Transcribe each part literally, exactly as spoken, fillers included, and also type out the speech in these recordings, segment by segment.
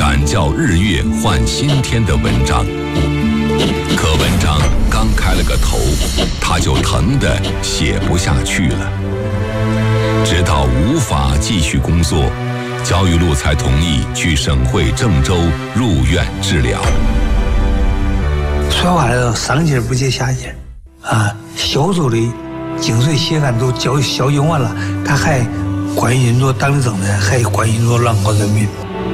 敢叫日月换新天的文章。可文章刚开了个头，他就疼得写不下去了。直到无法继续工作，焦裕禄才同意去省会郑州入院治疗。 说白了，上劲不接下劲啊，小周的颈椎血管都交消解完了，他还关心着党的政策，还关心着兰考人民。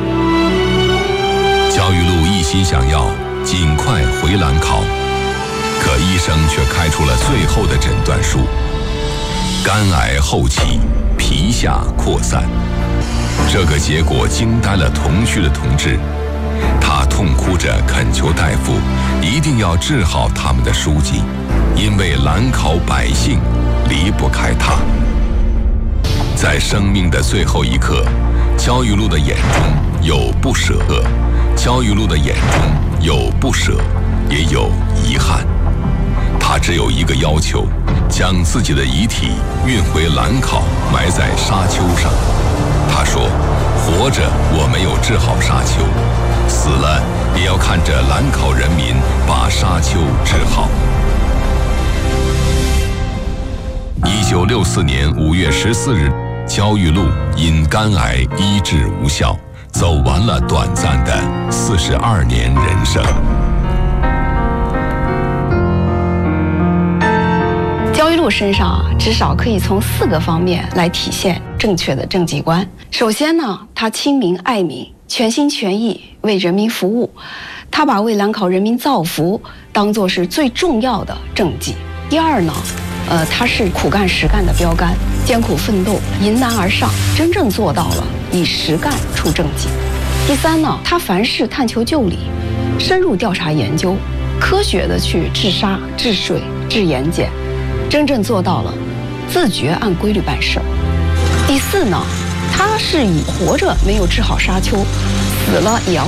焦裕禄一心想要尽快回兰考，可医生却开出了最后的诊断书：肝癌后期，皮下扩散。这个结果惊呆了同区的同志，他痛哭着恳求大夫一定要治好他们的书记，因为兰考百姓离不开他。在生命的最后一刻，焦裕禄的眼中有不舍，焦裕禄的眼中有不舍，也有遗憾。他只有一个要求，将自己的遗体运回兰考，埋在沙丘上。他说：活着我没有治好沙丘，死了也要看着兰考人民把沙丘治好。一九六四年五月十四日，焦裕禄因肝癌医治无效，走完了短暂的四十二年人生。 焦裕禄身上啊，至少可以从四个方面来体现正确的政绩观。首先呢，他亲民爱民，全心全意为人民服务，他把为兰考人民造福当作是最重要的政绩。第二呢，呃，他是苦干实干的标杆，艰苦奋斗，迎难而上，真正做到了以实干出政绩。第三呢，他凡事探求究理，深入调查研究，科学的去治沙、治水、治盐碱，真正做到了自觉按规律办事。第四呢，他是以活着没有治好沙丘，死了也要